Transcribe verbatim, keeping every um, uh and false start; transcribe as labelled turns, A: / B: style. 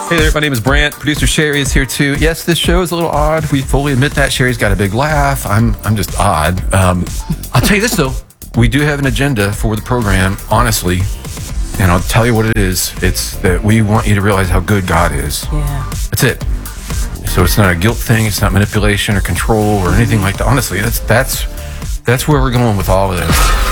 A: Hey there, my name is Brant. Producer Sherry is here too. Yes, this show is a little odd. We fully admit that. Sherry's got a big laugh. I'm I'm just odd. Um, I'll tell you this though. We do have an agenda for the program, honestly. And I'll tell you what it is. It's that we want you to realize how good God is.
B: Yeah.
A: That's it. So it's not a guilt thing. It's not manipulation or control or anything like that. Honestly, that's that's that's where we're going with all of this.